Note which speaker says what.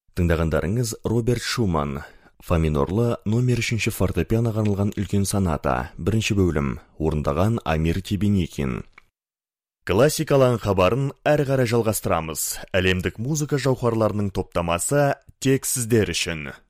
Speaker 1: Тыңдағандарыңыз Роберт Шуман. Фа минорлы номер 3 фортепианоға арналған үлкен соната, бірінші бөлім, орындаған Амир Тебеникин. Классикалан хабарын әрі қарай жалғастырамыз. Әлемдік музыка жауһарларының топтамасы тек сіздер үшін.